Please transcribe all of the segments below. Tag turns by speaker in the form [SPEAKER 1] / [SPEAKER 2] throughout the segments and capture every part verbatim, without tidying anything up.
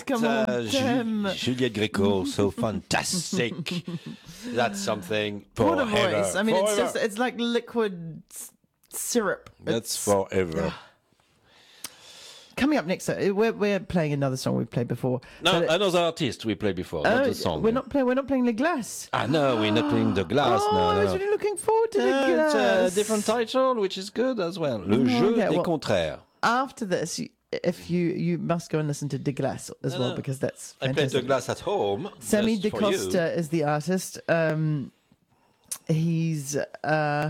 [SPEAKER 1] Juliette, comment on
[SPEAKER 2] uh,
[SPEAKER 1] t'aime.
[SPEAKER 2] Ju- Juliette Gréco, so fantastic. That's something
[SPEAKER 1] What a
[SPEAKER 2] forever.
[SPEAKER 1] voice. I mean, it's
[SPEAKER 2] Forever.
[SPEAKER 1] just, it's like liquid s- syrup.
[SPEAKER 2] That's
[SPEAKER 1] It's-
[SPEAKER 2] forever.
[SPEAKER 1] Coming up next, uh, we're, we're playing another song we've played before.
[SPEAKER 2] No,
[SPEAKER 1] But it-
[SPEAKER 2] another artist we played before, not
[SPEAKER 1] oh,
[SPEAKER 2] the song.
[SPEAKER 1] We're not playing, we're not playing Les Glaces.
[SPEAKER 2] Ah no, we're not playing the glass.
[SPEAKER 1] Oh,
[SPEAKER 2] no,
[SPEAKER 1] I
[SPEAKER 2] no.
[SPEAKER 1] was really looking forward to
[SPEAKER 2] Uh,
[SPEAKER 1] Les
[SPEAKER 2] it's
[SPEAKER 1] Glaces.
[SPEAKER 2] a different title, which is good as well. Le
[SPEAKER 1] Oh,
[SPEAKER 2] jeu
[SPEAKER 1] okay,
[SPEAKER 2] des
[SPEAKER 1] well-
[SPEAKER 2] contraires.
[SPEAKER 1] After this, you- if you you must go and listen to De Glace as
[SPEAKER 2] No,
[SPEAKER 1] well
[SPEAKER 2] no.
[SPEAKER 1] because that's
[SPEAKER 2] I played
[SPEAKER 1] fantastic.
[SPEAKER 2] the glass at home.
[SPEAKER 1] Sammy
[SPEAKER 2] just for you.
[SPEAKER 1] DaCosta is the artist. Um, he's uh,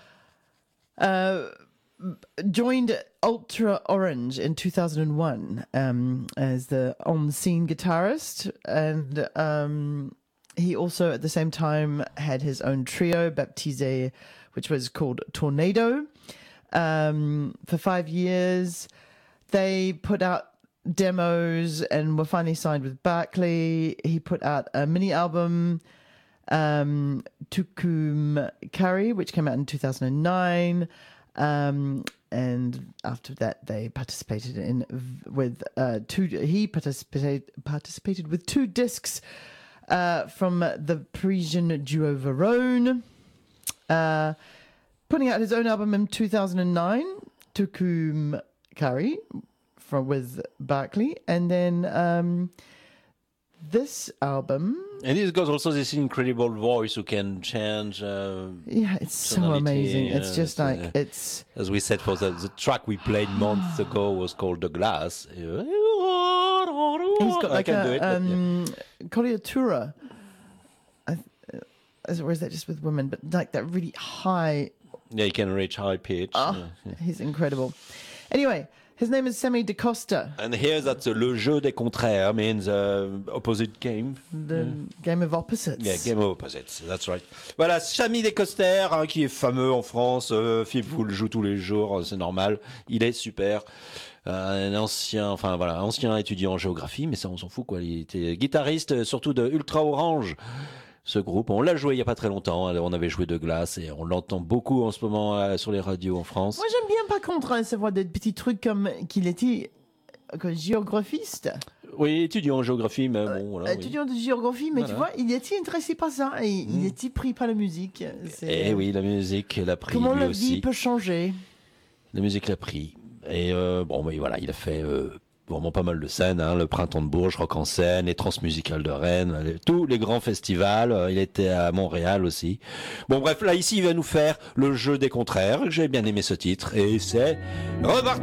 [SPEAKER 1] uh, joined Ultra Orange in two thousand one um, as the on-scene guitarist, and um, he also at the same time had his own trio, Baptise, which was called Tornado. Um, for five years, they put out demos and were finally signed with Barclay. He put out a mini album, um, Tukum Kari, which came out in two thousand nine. Um, and after that, they participated in with uh, two. He participated participated with two discs uh, from the Parisian duo Verone. Uh, putting out his own album in two thousand nine, Tukum Kari, from with Barclay, and then um, this album.
[SPEAKER 2] And he's got also this incredible voice who can change. Uh,
[SPEAKER 1] Yeah, it's so
[SPEAKER 2] tonality,
[SPEAKER 1] amazing. It's
[SPEAKER 2] yeah,
[SPEAKER 1] just
[SPEAKER 2] it's,
[SPEAKER 1] like
[SPEAKER 2] uh,
[SPEAKER 1] it's.
[SPEAKER 2] as we said, for the, the track we played months ago was called The Glass.
[SPEAKER 1] He's
[SPEAKER 2] He's
[SPEAKER 1] got like
[SPEAKER 2] I can do
[SPEAKER 1] a
[SPEAKER 2] it, but yeah.
[SPEAKER 1] um, coloratura. I, uh, is- or is that just with women? But like that really high.
[SPEAKER 2] Yeah, he can reach high pitch.
[SPEAKER 1] Oh,
[SPEAKER 2] yeah, yeah.
[SPEAKER 1] he's incredible. Anyway, his name is Sammy DaCosta.
[SPEAKER 2] And here that's uh, le jeu des contraires, means uh, opposite game.
[SPEAKER 1] The game of opposites.
[SPEAKER 2] Yeah, game of opposites, that's right. Voilà, Sammy DaCosta, hein, qui est fameux en France, euh, Philippe vous le joue tous les jours, c'est normal, il est super. Euh, un ancien, enfin voilà, ancien étudiant en géographie, mais ça on s'en fout quoi, il était guitariste surtout de Ultra Orange. Ce groupe, on l'a joué il y a pas très longtemps, on avait joué de glace et on l'entend beaucoup en ce moment euh, sur les radios en France.
[SPEAKER 1] Moi, j'aime bien, par contre, hein, savoir des petits trucs comme qu'il était euh, géographiste,
[SPEAKER 2] Oui, étudiant en géographie, mais bon, voilà. oui.
[SPEAKER 1] étudiant de géographie, mais
[SPEAKER 2] Voilà.
[SPEAKER 1] tu vois, il était intéressé par ça, et il était pris par la musique. C'est-
[SPEAKER 2] Eh oui, la musique l'a pris
[SPEAKER 1] Comment
[SPEAKER 2] lui
[SPEAKER 1] la
[SPEAKER 2] aussi.
[SPEAKER 1] vie peut changer.
[SPEAKER 2] La musique l'a pris. Et euh, bon, mais voilà, il a fait euh, vraiment pas mal de scènes, hein, le Printemps de Bourges, Rock en scène, les Transmusicales de Rennes, les- tous les grands festivals. Euh, il était à Montréal aussi. Bon, bref, là ici, il va nous faire le jeu des contraires. J'ai bien aimé ce titre et c'est reparti.